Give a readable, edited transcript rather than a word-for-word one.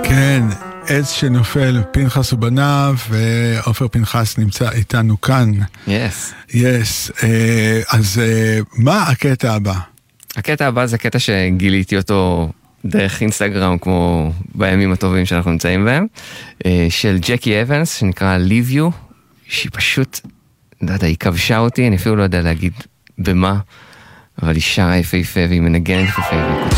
כן, עץ שנופל, פנחס ובניו, ועופר פנחס נמצא איתנו כאן. Yes. אז מה הקטע הבא? הקטע הבא זה קטע שגיליתי אותו דרך אינסטגרם, כמו בימים הטובים שאנחנו נמצאים בהם, של ג'קי אבנס, שנקרא Leave You, שהיא פשוט, היא כבשה אותי, אני אפילו לא יודע להגיד במה, אבל היא שרה יפהפה, והיא מנגנת יפהפה,